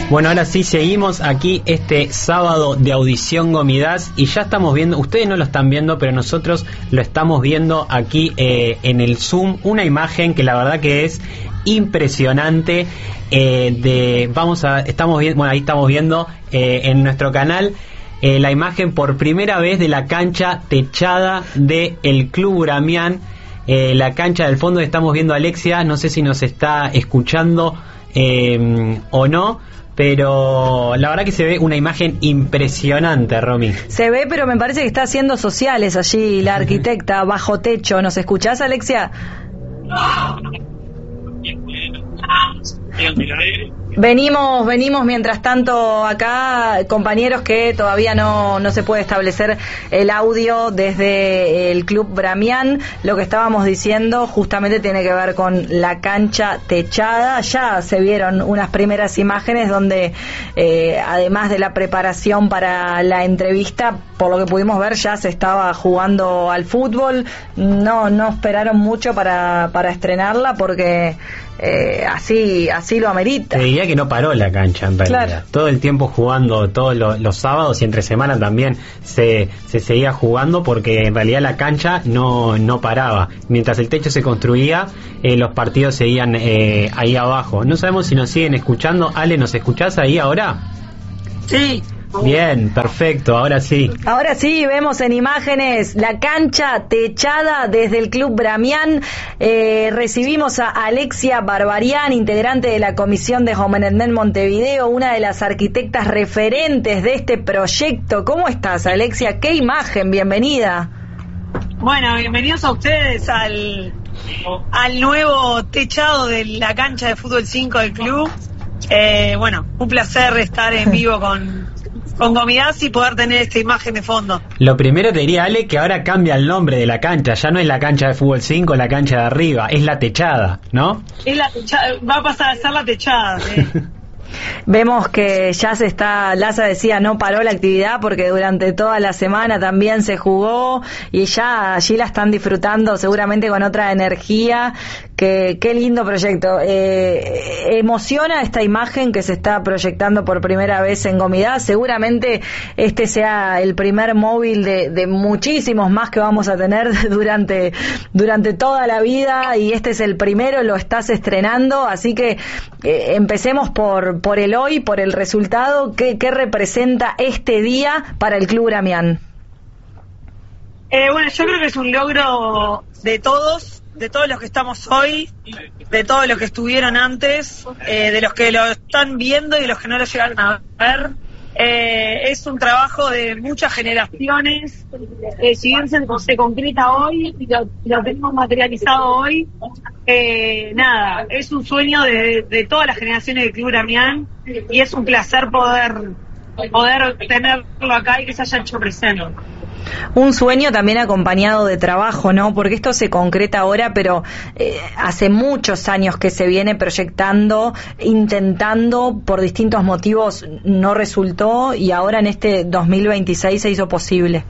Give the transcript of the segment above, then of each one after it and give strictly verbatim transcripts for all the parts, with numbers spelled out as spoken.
Bueno, ahora sí seguimos aquí este sábado de Audición Gomidas y ya estamos viendo, ustedes no lo están viendo, pero nosotros lo estamos viendo aquí eh, en el Zoom, una imagen que la verdad que es impresionante. Eh, de, vamos a, estamos viendo, bueno, ahí estamos viendo eh, en nuestro canal eh, la imagen por primera vez de la cancha techada de el Club Bramián. Eh, la cancha del fondo estamos viendo a Alexia, no sé si nos está escuchando eh, o no, pero la verdad que se ve una imagen impresionante, Romy. Se ve, pero me parece que está haciendo sociales allí la arquitecta bajo techo. ¿Nos escuchás, Alexia? Venimos, venimos mientras tanto acá, compañeros, que todavía no, no se puede establecer el audio desde el Club Bramián. Lo que estábamos diciendo justamente tiene que ver con la cancha techada. Ya se vieron unas primeras imágenes donde, eh, además de la preparación para la entrevista, por lo que pudimos ver, ya se estaba jugando al fútbol. No, no esperaron mucho para, para estrenarla porque Eh, así así lo amerita. Te diría que no paró la cancha en realidad. Claro. Todo el tiempo jugando, todos los, los sábados y entre semana también se, se seguía jugando, porque en realidad la cancha no, no paraba. Mientras el techo se construía, eh, los partidos seguían eh, ahí abajo. No sabemos si nos siguen escuchando. Ale, ¿nos escuchás ahí ahora? Sí. Bien, perfecto, ahora sí. Ahora sí, vemos en imágenes la cancha techada desde el Club Bramián. Eh, recibimos a Alexia Barbarian, integrante de la Comisión de Homenedmen Montevideo, una de las arquitectas referentes de este proyecto. ¿Cómo estás, Alexia? ¡Qué imagen! Bienvenida. Bueno, bienvenidos a ustedes al, al nuevo techado de la cancha de fútbol cinco del club. Eh, bueno, un placer estar en vivo con... con Gomidas y poder tener esta imagen de fondo. Lo primero te diría, Ale, que ahora cambia el nombre de la cancha. Ya no es la cancha de fútbol cinco, la cancha de arriba, es la techada, ¿no? Es la techada, va a pasar a ser la techada. ¿eh? Vemos que ya se está, Laza decía, no paró la actividad porque durante toda la semana también se jugó y ya allí la están disfrutando seguramente con otra energía. Que, qué lindo proyecto. Eh, emociona esta imagen que se está proyectando por primera vez en Gomidas. Seguramente este sea el primer móvil de, de muchísimos más que vamos a tener durante, durante toda la vida, y este es el primero, lo estás estrenando, así que eh, empecemos por por el hoy, por el resultado. ¿Qué, qué representa este día para el Club Bramián? Eh, bueno, yo creo que es un logro de todos, de todos los que estamos hoy, de todos los que estuvieron antes, eh, de los que lo están viendo y de los que no lo llegaron a ver. Eh, es un trabajo de muchas generaciones. Eh, si bien se, se concreta hoy y lo, lo tenemos materializado hoy, eh, nada, es un sueño de, de todas las generaciones del Club Bramián, y es un placer poder poder tenerlo acá y que se haya hecho presente. Un sueño también acompañado de trabajo, ¿no? Porque esto se concreta ahora, pero eh, hace muchos años que se viene proyectando, intentando, por distintos motivos no resultó, y ahora en este dos mil veintiséis se hizo posible.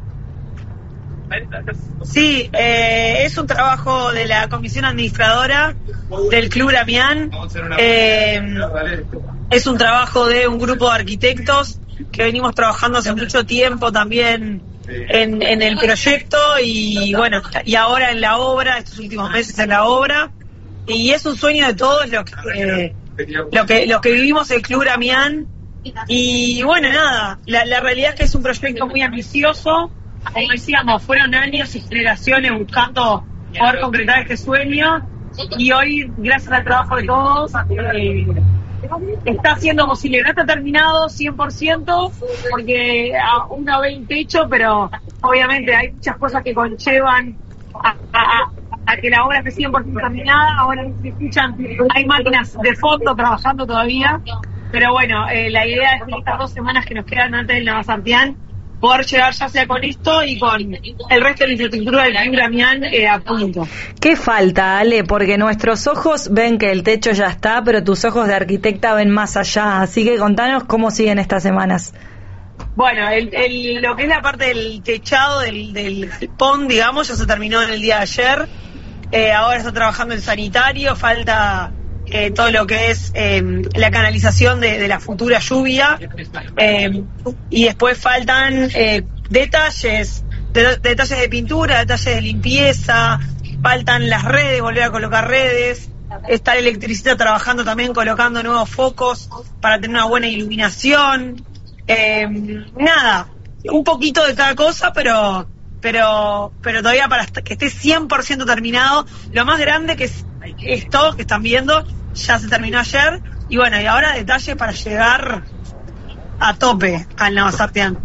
Sí, eh, es un trabajo de la comisión administradora del Club Bramián. Eh, es un trabajo de un grupo de arquitectos que venimos trabajando hace mucho tiempo también en, en el proyecto, y bueno, y ahora en la obra, estos últimos meses en la obra, y es un sueño de todos los que, eh, lo que, los que vivimos el Club Bramián. Y bueno, nada, la, la realidad es que es un proyecto muy ambicioso. Como decíamos, fueron años y generaciones buscando poder concretar este sueño, y hoy, gracias al trabajo de todos, eh, está siendo posible. No está terminado cien por ciento porque uno ve el techo, pero obviamente hay muchas cosas que conllevan a, a, a que la obra esté cien por ciento terminada. Ahora se escuchan, hay máquinas de fondo trabajando todavía, pero bueno, eh, la idea es que estas dos semanas que nos quedan antes del Navasartián poder llegar ya sea con esto y con el resto de la infraestructura del Club Bramián eh, a punto. ¿Qué falta, Ale? Porque nuestros ojos ven que el techo ya está, pero tus ojos de arquitecta ven más allá. Así que contanos cómo siguen estas semanas. Bueno, el, el, lo que es la parte del techado, del, del pon, digamos, ya se terminó en el día de ayer. Eh, ahora está trabajando el sanitario, falta eh, todo lo que es eh, la canalización de, de la futura lluvia, eh, y después faltan eh, detalles, de, detalles de pintura, detalles de limpieza, faltan las redes, volver a colocar redes, está el electricista trabajando también colocando nuevos focos para tener una buena iluminación, eh, nada, un poquito de cada cosa, pero pero pero todavía para que esté cien por ciento terminado. Lo más grande que es esto que están viendo ya se terminó ayer, y bueno, y ahora detalles para llegar a tope al Navasartián.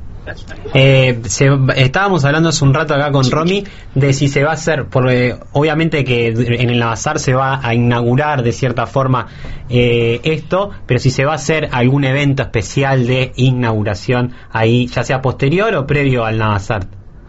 Eh, se, estábamos hablando hace un rato acá con Romy de si se va a hacer, porque obviamente que en el Navasar se va a inaugurar de cierta forma eh, esto, pero si se va a hacer algún evento especial de inauguración ahí, ya sea posterior o previo al Navasar.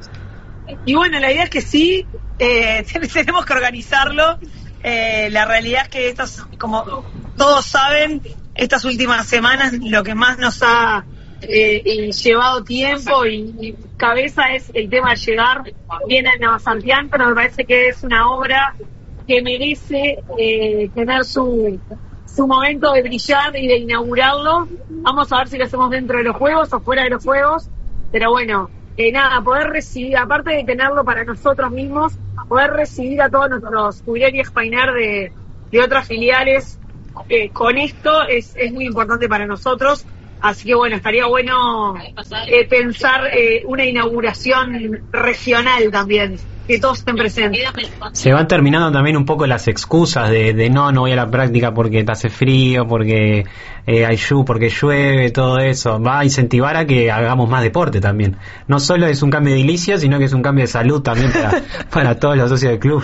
Y bueno, la idea es que sí, eh, tenemos que organizarlo. Eh, la realidad es que estas, como todos saben, estas últimas semanas lo que más nos ha eh, llevado tiempo y, y cabeza es el tema de llegar bien al Navasartián, pero me parece que es una obra que merece eh, tener su su momento de brillar y de inaugurarlo. Vamos a ver si lo hacemos dentro de los juegos o fuera de los juegos, pero bueno, eh, nada, poder recibir, aparte de tenerlo para nosotros mismos, poder recibir a todos nuestros jubileros y expainar de, de otras filiales eh, con esto es, es muy importante para nosotros. Así que bueno, estaría bueno eh, pensar eh, una inauguración regional también, que todos estén presentes. Se van terminando también un poco las excusas de, de no, no voy a la práctica porque te hace frío, porque eh, hay lluv, porque llueve, todo eso. Va a incentivar a que hagamos más deporte también. No solo es un cambio de edilicio, sino que es un cambio de salud también para, para todos los socios del club.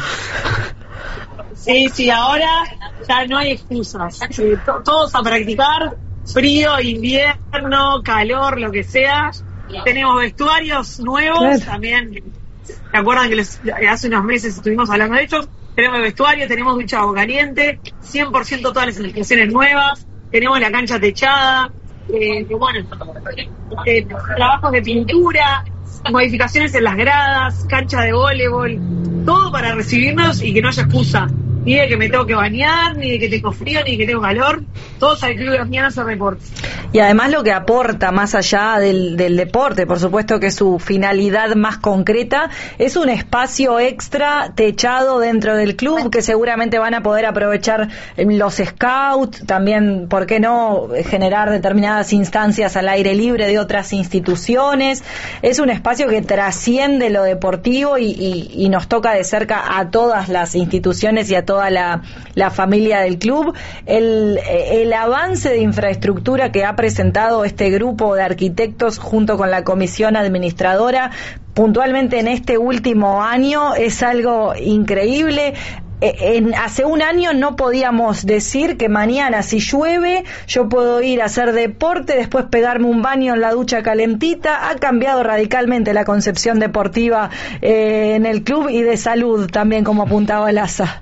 Sí, sí, ahora ya no hay excusas. Sí, to- todos a practicar. Frío, invierno, calor, lo que sea. Tenemos vestuarios nuevos, claro. También, ¿se acuerdan que les, hace unos meses estuvimos hablando de ellos? Tenemos vestuario, tenemos ducha agua caliente, cien por ciento todas las instalaciones nuevas, tenemos la cancha techada, eh, bueno, eh, trabajos de pintura, modificaciones en las gradas, cancha de voleibol, todo para recibirnos y que no haya excusa. Ni de que me tengo que bañar, ni de que tengo frío, ni de que tengo calor. Todos al club de las mañanas a deporte. Y además lo que aporta más allá del, del deporte, por supuesto que su finalidad más concreta es un espacio extra techado dentro del club que seguramente van a poder aprovechar los scouts, también, ¿por qué no?, generar determinadas instancias al aire libre de otras instituciones. Es un espacio que trasciende lo deportivo y, y, y nos toca de cerca a todas las instituciones y a toda la, la familia del club. El, el avance de infraestructura que ha presentado este grupo de arquitectos junto con la comisión administradora puntualmente en este último año es algo increíble. En, hace un año no podíamos decir que mañana si llueve yo puedo ir a hacer deporte, después pegarme un baño en la ducha calentita. Ha cambiado radicalmente la concepción deportiva eh, en el club y de salud también, como apuntaba Laza.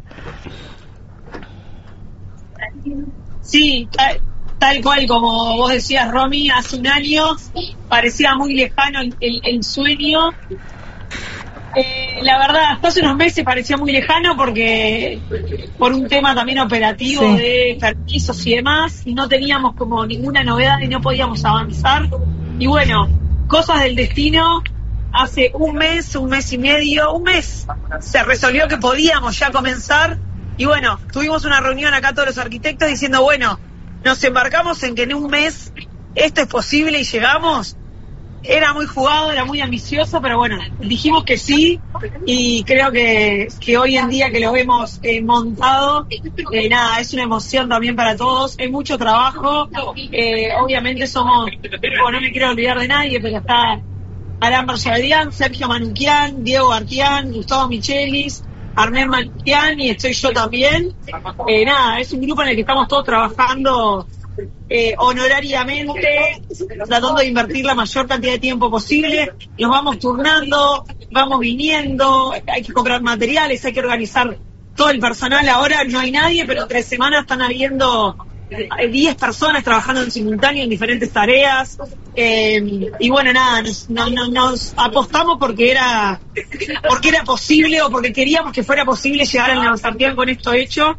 Sí, tal, tal cual como vos decías, Romy, hace un año parecía muy lejano el, el, el sueño. Eh, la verdad, hasta hace unos meses parecía muy lejano porque por un tema también operativo, sí, de permisos y demás, y no teníamos como ninguna novedad y no podíamos avanzar. Y bueno, cosas del destino, hace un mes, un mes y medio, un mes, se resolvió que podíamos ya comenzar. Y bueno, tuvimos una reunión acá todos los arquitectos diciendo, bueno, nos embarcamos en que en un mes esto es posible y llegamos. Era muy jugado, era muy ambicioso, pero bueno, dijimos que sí, y creo que, que hoy en día que lo vemos eh, montado, eh, nada, es una emoción también para todos, es mucho trabajo, eh, obviamente somos, bueno, no me quiero olvidar de nadie, pero está Alan Barjadian, Sergio Manuquian, Diego Gartián, Gustavo Michelis, Armén Manuquian, y estoy yo también. Eh, nada, es un grupo en el que estamos todos trabajando Eh, honorariamente, tratando de invertir la mayor cantidad de tiempo posible. Nos vamos turnando, vamos viniendo, hay que comprar materiales, hay que organizar todo el personal. Ahora no hay nadie, pero tres semanas están habiendo diez personas trabajando en simultáneo en diferentes tareas. Eh, y bueno, nada, nos, no, no, nos apostamos porque era porque era posible o porque queríamos que fuera posible llegar al Navasartián con esto hecho.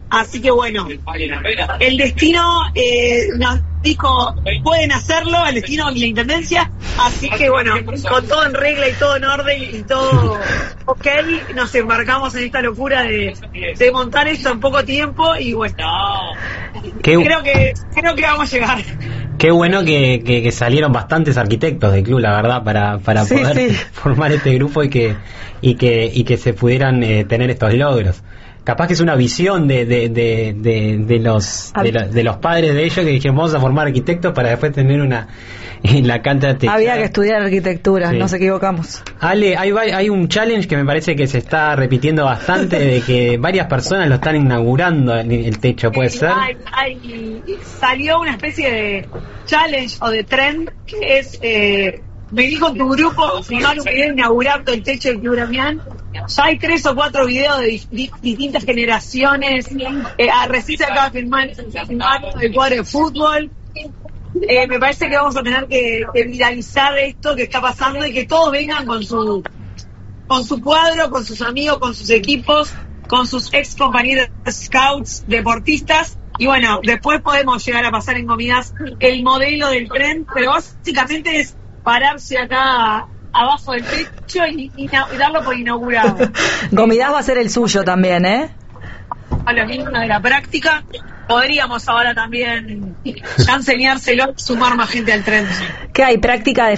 Así que bueno, el destino eh, nos dijo, pueden hacerlo, el destino y la intendencia, así que bueno, con todo en regla y todo en orden y todo ok, nos embarcamos en esta locura de, de montar esto en poco tiempo y bueno, Qué... creo que creo que vamos a llegar. Qué bueno que, que, que salieron bastantes arquitectos del club, la verdad, para, para sí, poder sí. formar este grupo y que y que y que se pudieran eh, tener estos logros. Capaz que es una visión de de, de, de, de los de, la, de los padres de ellos que dijeron vamos a formar arquitectos para después tener una en la cantera techada. Había que estudiar arquitectura, sí. Nos equivocamos. Ale, hay, hay un challenge que me parece que se está repitiendo bastante de que varias personas lo están inaugurando el, el techo, ¿puede ser? Hay, hay, salió una especie de challenge o de trend que es eh, vení con tu grupo, filmar un video inaugurando el techo del Club Damián. Ya hay tres o cuatro videos de di- di- distintas generaciones. Eh, recién se acaba de filmar, filmar el cuadro de fútbol. Eh, me parece que vamos a tener que, que viralizar esto que está pasando y que todos vengan con su con su cuadro, con sus amigos, con sus equipos, con sus ex compañeros scouts, deportistas. Y bueno, después podemos llegar a pasar en comidas el modelo del tren, pero básicamente es pararse acá abajo del techo y, y, y darlo por inaugurado. Gomidas va a ser el suyo también, ¿eh? A lo mismo de la práctica, podríamos ahora también ya enseñárselo, sumar más gente al tren. ¿Qué hay? ¿Práctica de